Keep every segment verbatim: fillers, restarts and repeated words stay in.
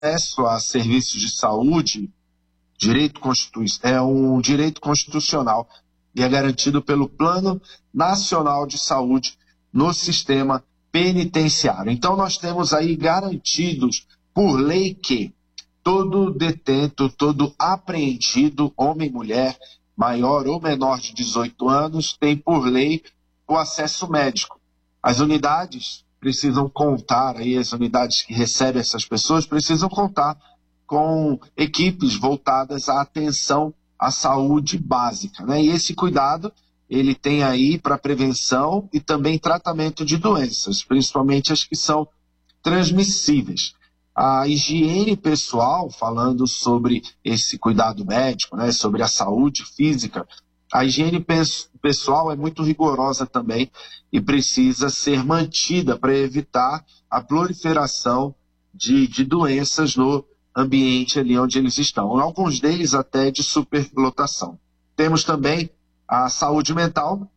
acesso a serviços de saúde direito constitu... é um direito constitucional e é garantido pelo Plano Nacional de Saúde no sistema penitenciário. Então nós temos aí garantidos por lei que todo detento, todo apreendido, homem e mulher, maior ou menor de dezoito anos, tem por lei o acesso médico. As unidades precisam contar, aí, as unidades que recebem essas pessoas precisam contar com equipes voltadas à atenção à saúde básica, né? E esse cuidado ele tem aí para prevenção e também tratamento de doenças, principalmente as que são transmissíveis. A higiene pessoal, falando sobre esse cuidado médico, né, sobre a saúde física, a higiene pessoal é muito rigorosa também e precisa ser mantida para evitar a proliferação de, de doenças no ambiente ali onde eles estão. Alguns deles até de superlotação. Temos também a saúde mental.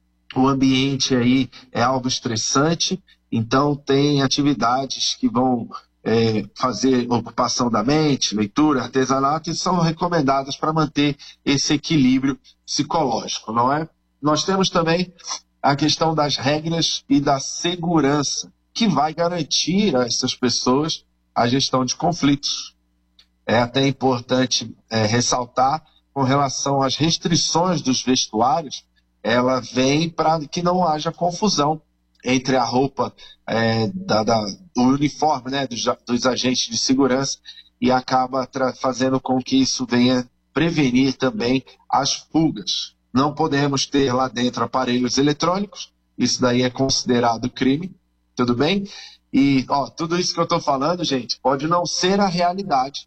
O ambiente aí é algo estressante, então tem atividades que vão é, fazer ocupação da mente, leitura, artesanato, e são recomendadas para manter esse equilíbrio psicológico, não é? Nós temos também a questão das regras e da segurança, que vai garantir a essas pessoas a gestão de conflitos. É até importante é, ressaltar com relação às restrições dos vestuários, ela vem para que não haja confusão entre a roupa, é, da, da, o uniforme, né, dos, dos agentes de segurança, e acaba fazendo com que isso venha prevenir também as fugas. Não podemos ter lá dentro aparelhos eletrônicos, isso daí é considerado crime, tudo bem? E ó, tudo isso que eu estou falando, gente, pode não ser a realidade,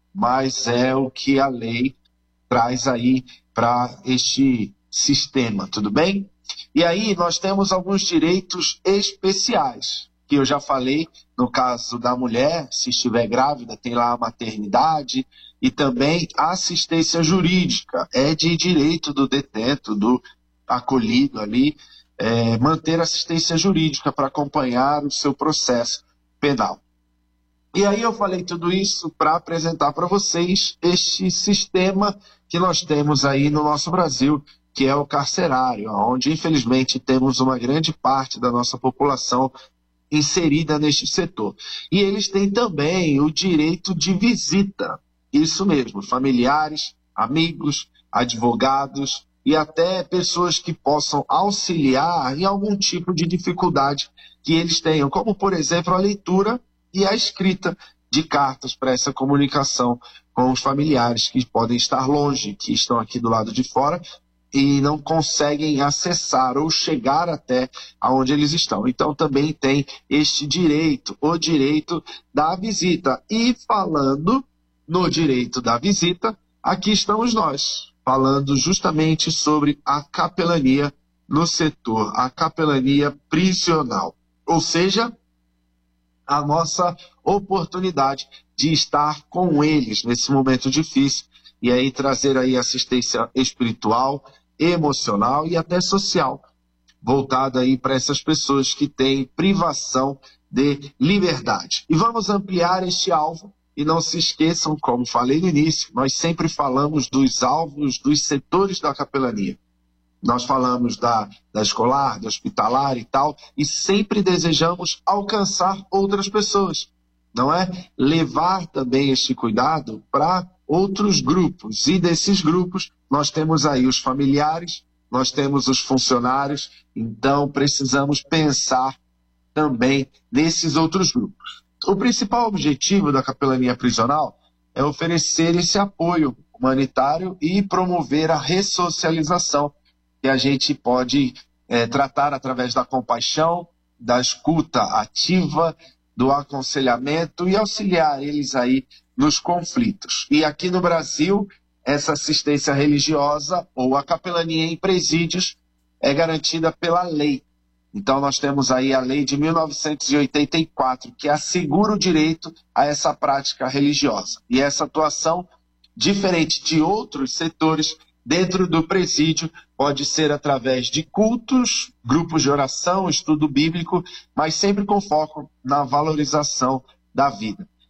mas é o que a lei traz aí para este sistema, tudo bem? E aí nós temos alguns direitos especiais, que eu já falei, no caso da mulher, se estiver grávida, tem lá a maternidade, e também a assistência jurídica, é de direito do detento, do acolhido ali, é, manter assistência jurídica para acompanhar o seu processo penal. E aí eu falei tudo isso para apresentar para vocês este sistema que nós temos aí no nosso Brasil, que é o carcerário, onde infelizmente temos uma grande parte da nossa população inserida neste setor. E eles têm também o direito de visita, isso mesmo, familiares, amigos, advogados e até pessoas que possam auxiliar em algum tipo de dificuldade que eles tenham, como por exemplo a leitura e a escrita de cartas para essa comunicação com os familiares que podem estar longe, que estão aqui do lado de fora e não conseguem acessar ou chegar até aonde eles estão. Então também tem este direito, o direito da visita. E falando no direito da visita, aqui estamos nós, falando justamente sobre a capelania no setor, a capelania prisional. Ou seja, a nossa oportunidade de estar com eles nesse momento difícil e aí trazer aí assistência espiritual, emocional e até social, voltada aí para essas pessoas que têm privação de liberdade. E vamos ampliar este alvo e não se esqueçam, como falei no início, nós sempre falamos dos alvos dos setores da capelania. Nós falamos da, da escolar, da hospitalar e tal, e sempre desejamos alcançar outras pessoas, não é? Levar também este cuidado para outros grupos, e desses grupos nós temos aí os familiares, nós temos os funcionários, então precisamos pensar também nesses outros grupos. O principal objetivo da capelania prisional é oferecer esse apoio humanitário e promover a ressocialização, que a gente pode é, tratar através da compaixão, da escuta ativa, do aconselhamento e auxiliar eles aí nos conflitos. E aqui no Brasil, essa assistência religiosa ou a capelania em presídios é garantida pela lei. Então nós temos aí a lei de mil novecentos e oitenta e quatro, que assegura o direito a essa prática religiosa. E essa atuação, diferente de outros setores, dentro do presídio, pode ser através de cultos, grupos de oração, estudo bíblico, mas sempre com foco na valorização da vida.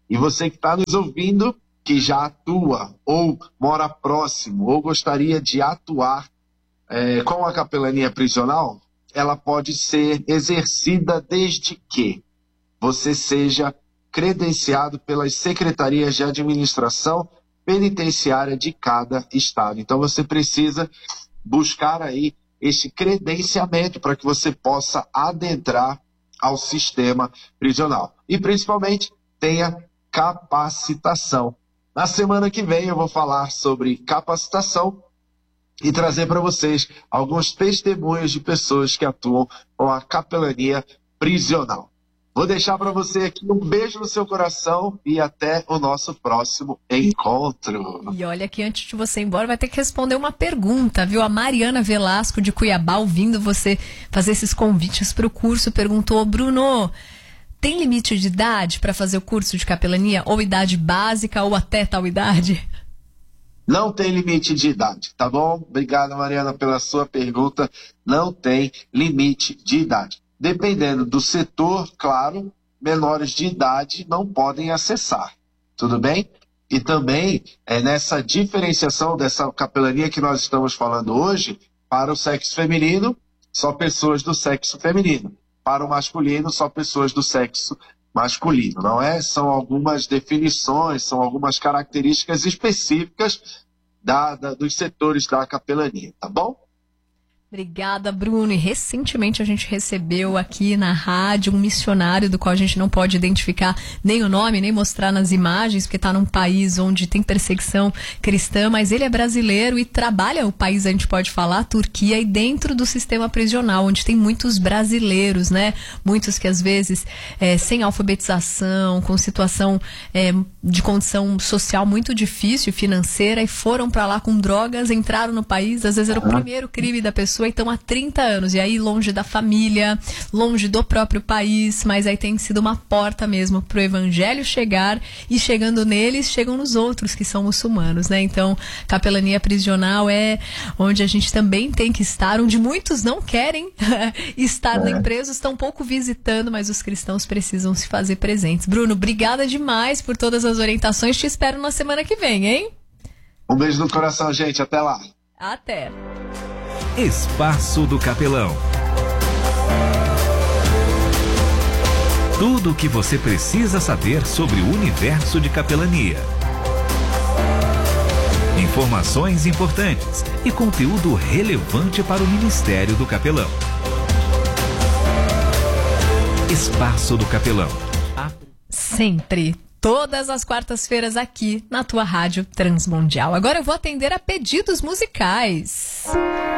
E você que está nos ouvindo, que já atua, ou mora próximo, ou gostaria de atuar é, com a capelania prisional, ela pode ser exercida desde que você seja credenciado pelas secretarias de administração penitenciária de cada estado. Então você precisa buscar aí esse credenciamento para que você possa adentrar ao sistema prisional. E principalmente tenha capacitação. Na semana que vem eu vou falar sobre capacitação e trazer para vocês alguns testemunhos de pessoas que atuam com a capelania prisional. Vou deixar para você aqui um beijo no seu coração e até o nosso próximo encontro. E olha que antes de você ir embora vai ter que responder uma pergunta, viu? A Mariana Velasco de Cuiabá, ouvindo você fazer esses convites para o curso, perguntou: Bruno, tem limite de idade para fazer o curso de capelania? Ou idade básica ou até tal idade? Não tem limite de idade, tá bom? Obrigado, Mariana, pela sua pergunta. Não tem limite de idade. Dependendo do setor, claro, menores de idade não podem acessar, tudo bem? E também é nessa diferenciação dessa capelania que nós estamos falando hoje, para o sexo feminino, só pessoas do sexo feminino. Para o masculino, só pessoas do sexo masculino, não é? São algumas definições, são algumas características específicas da, da, dos setores da capelania, tá bom? Obrigada, Bruno. E recentemente a gente recebeu aqui na rádio um missionário do qual a gente não pode identificar nem o nome, nem mostrar nas imagens, porque está num país onde tem perseguição cristã, mas ele é brasileiro e trabalha o país, a gente pode falar, a Turquia, e dentro do sistema prisional, onde tem muitos brasileiros, né? Muitos que às vezes, é, sem alfabetização, com situação é, de condição social muito difícil, financeira, e foram para lá com drogas, entraram no país, às vezes era o primeiro crime da pessoa, então há trinta anos, e aí longe da família, longe do próprio país, mas aí tem sido uma porta mesmo para o evangelho chegar, e chegando neles, chegam nos outros que são muçulmanos, né? Então, capelania prisional é onde a gente também tem que estar, onde muitos não querem estar, é. nem presos, estão pouco visitando, mas os cristãos precisam se fazer presentes. Bruno, obrigada demais por todas as orientações, te espero na semana que vem, hein? Um beijo no coração, gente, até lá. Até. Espaço do Capelão. Tudo o que você precisa saber sobre o universo de capelania. Informações importantes e conteúdo relevante para o Ministério do Capelão. Espaço do Capelão. Sempre. Todas as quartas-feiras aqui na tua rádio Transmundial. Agora eu vou atender a pedidos musicais.